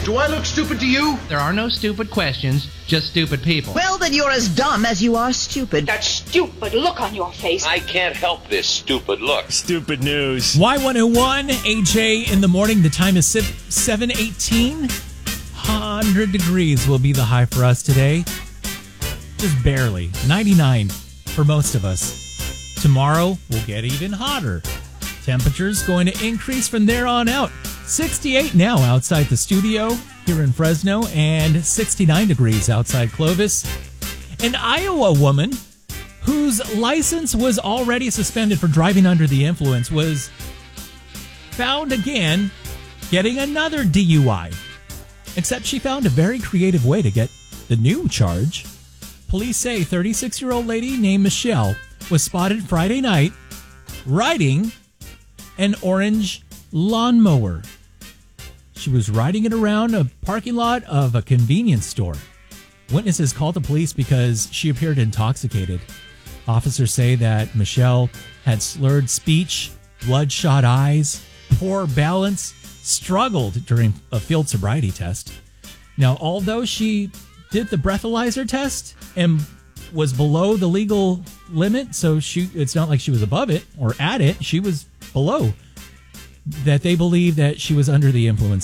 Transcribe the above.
Do I look stupid to you? There are no stupid questions, just stupid people. Well, then you're as dumb as you are stupid. That stupid look on your face. I can't help this stupid look. Stupid news. Y101, AJ in the morning. The time is 7:18. 100 degrees will be the high for us today. Just barely. 99 for most of us. Tomorrow will get even hotter. Temperatures going to increase from there on out. 68 now outside the studio here in Fresno and 69 degrees outside Clovis. An Iowa woman whose license was already suspended for driving under the influence was found again getting another DUI. Except she found a very creative way to get the new charge. Police say 36-year-old lady named Michelle was spotted Friday night riding an orange lawnmower. She was riding it around a parking lot of a convenience store. Witnesses called the police because she appeared intoxicated. Officers say that Michelle had slurred speech, bloodshot eyes, poor balance, struggled during a field sobriety test. Now, although she did the breathalyzer test and was below the legal limit, so it's not like she was above it or at it, she was below, that they believe that she was under the influence